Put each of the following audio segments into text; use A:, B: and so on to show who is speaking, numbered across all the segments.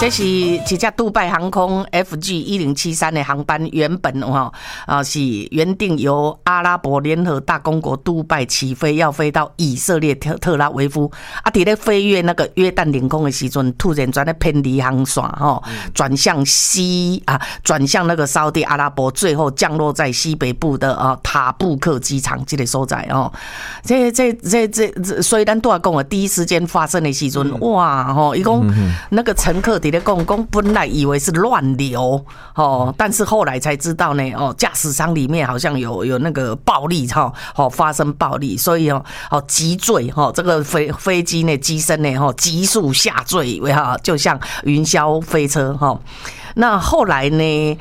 A: 这是一架杜拜航空 FG1073的航班，原本是原定由阿拉伯联合大公国杜拜起飞，要飞到以色列特拉维夫。啊，在飞越那个约旦领空的时阵，突然转偏离航线转向转向那个沙特阿拉伯，最后降落在西北部的塔布克机场这个所在这虽然都要讲第一时间发生的时阵，哇伊讲那个乘客在讲本来以为是乱流但是后来才知道呢驾驶舱里面好像有那个暴力发生暴力，所以急坠这个飞机呢机身呢急速下坠，就像云霄飞车那后来呢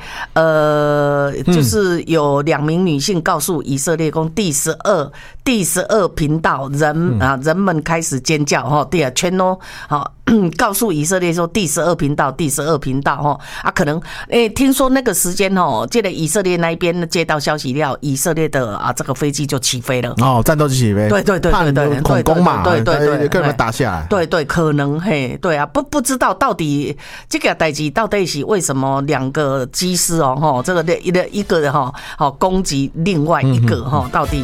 A: 就是有2名女性告诉以色列公第12频道人们开始尖叫对啊，全都告诉以色列说第12频道可能听说那个时间这个以色列那一边接到消息了，以色列的这个飞机就起飞了
B: 战斗机起飞，对恐攻嘛，对跟人打下来，
A: 对可能对啊，不知道到底这个代志到底是为什么2个机师这个一个攻击另外一个到底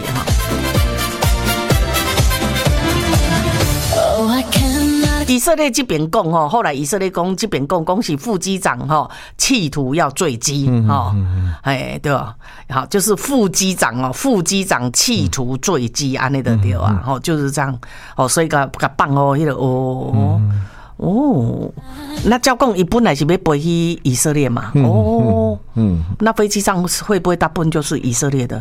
A: 以色列这边讲后来以色列讲这边讲是副机长企图要坠机对吧？好，就是副机长企图坠机安尼的对啊，就是这样所以个放迄个那照讲，伊本来是要飞去以色列嘛？那飞机上会不会大部分就是以色列的？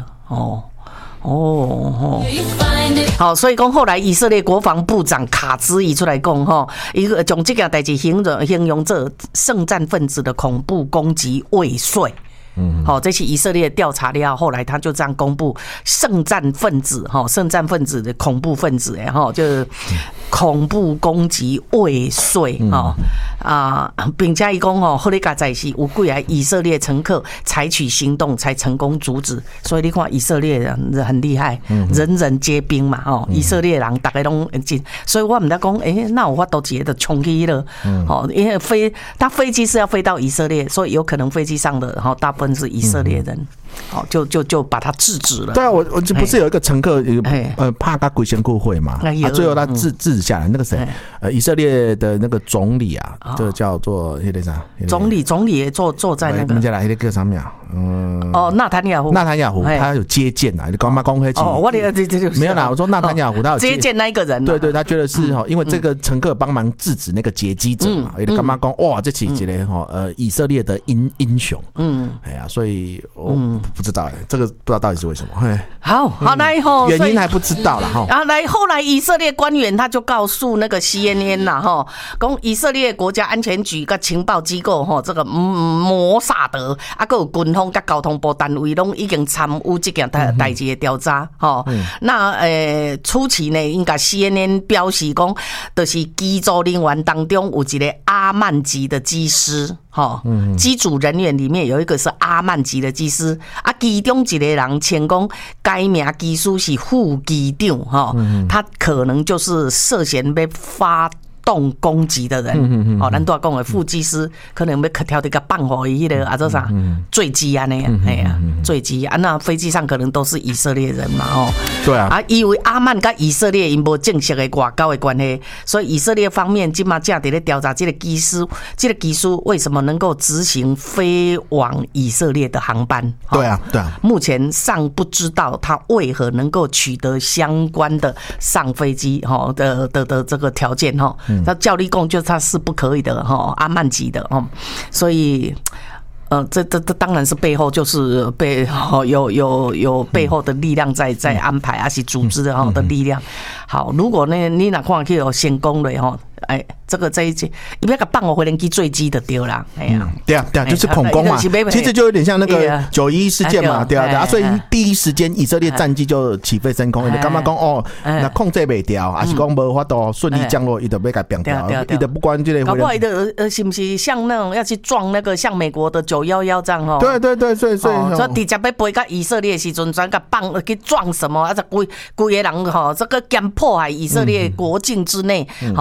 A: 好，所以讲后来以色列国防部长卡兹伊出来讲一个将这件代志形容这圣战分子的恐怖攻击未遂。这是以色列调查了后来他就这样公布圣战分子的恐怖分子就是恐怖攻击未遂并且伊讲后来才是有几个以色列乘客采取行动才成功阻止，所以你看以色列人很厉害，人人皆兵嘛以色列人大家都进，所以我们在讲那有法度直接就冲去了因为飞机是要飞到以色列，所以有可能飞机上的大部分是以色列人就把他制止了。
B: 对啊，我不是有一个乘客怕他鬼仙故会嘛最后他制止下来，那个谁以色列的那个总理就叫做
A: 总理也坐在那个
B: 接下来那个上面
A: 纳坦雅胡
B: 他有接见你干嘛讲黑
A: 我
B: 没有啦，我说纳坦雅胡他有
A: 接见那一个人
B: 对他觉得是因为这个乘客帮忙制止那个劫机者嘛干嘛讲哇这是一个以色列的英雄所以不知道这个不知道到底是为什么
A: 好来
B: 原因还不知道啦
A: 后来以色列官员他就告诉那个 CNN 啦讲以色列国家安全局跟情报机构这个摩萨德还有军方跟交通部单位都已经参与这件代志的调查那初期呢应该 CNN 表示讲就是机组人员当中有一个阿曼籍的机师机组人员里面有一个是阿曼籍的机师其中一个人称讲该名机师是副机长他可能就是涉嫌被发动攻击的人咱都讲的副机师可能要挑一个放互伊迄个做啥坠机安尼坠机那飞机上可能都是以色列人嘛
B: 对啊
A: 因为阿曼跟以色列因无正式的外交的关系，所以以色列方面今嘛正在调查这个机师为什么能够执行飞往以色列的航班
B: 对啊
A: 目前尚不知道他为何能够取得相关的上飞机的这个条件那教力供就他是不可以的阿曼籍的所以这当然是背后就是有背后的力量在安排，还是组织的力量。好，如果呢你哪看去成功了这一节，你不要给放我回人机坠机的丢啦，
B: 对啊，就是恐攻嘛，其实就有点像那个911事件嘛，对啊，所以第一时间以色列战机就起飞升空，你干嘛讲那控制不掉，还是讲无法度顺利降落，伊就要给变掉，伊就不管这个。
A: 搞不好伊的是不是像那种要去撞那个像美国的911这样
B: 对，所以
A: 直接要飞到以色列的时阵，专个放去撞什么，规个人这个敢破坏以色列国境之内，一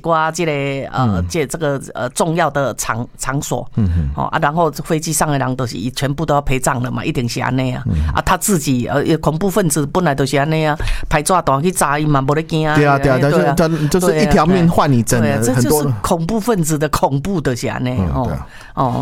A: 寡这个这个重要的场所，然后飞机上的人都是全部都要陪葬了嘛，一定是安尼啊，他自己恐怖分子本来都是安尼啊，拍炸弹去炸伊嘛，无得惊啊，
B: 对啊，就是一条命换你真的，
A: 这就是恐怖分子的恐怖的是安尼哦。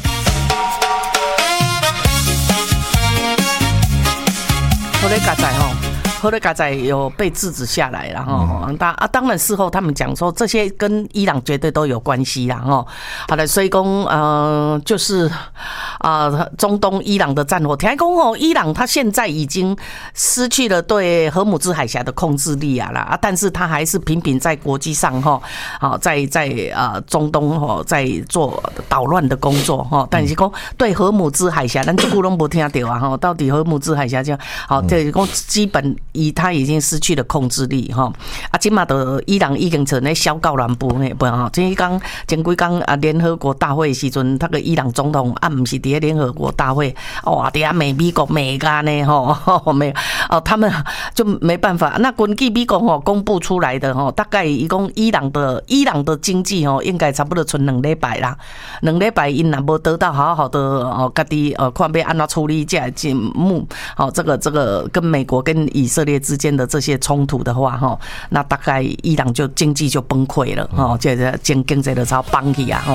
A: 好嘞，嘎仔吼。后来刚才有被制止下来了哈，当然事后他们讲说这些跟伊朗绝对都有关系啦哈。好了，所以讲就是中东伊朗的战火，听讲哦，伊朗他现在已经失去了对荷姆兹海峡的控制力啦，但是他还是频频在国际上哈，在中东哈在做捣乱的工作哈，但是讲对荷姆兹海峡，咱这久拢无听到啊哈，到底荷姆兹海峡这好，这讲基本。他已经失去了控制力哈，今嘛的伊朗已经成咧小到南部呢，不哈，前几天联合国大会时阵，那个伊朗总统不是伫联合国大会，哇，伫遐美国美干呢吼，没他们就没办法。那根据美国公布出来的大概一共伊朗的经济应该差不多存2礼拜啦，2礼拜因若无得到好好的家己看要安怎处理这这个跟美国跟以色列之间的这些冲突的话那大概伊朗就经济就崩溃了这经济就超崩起啊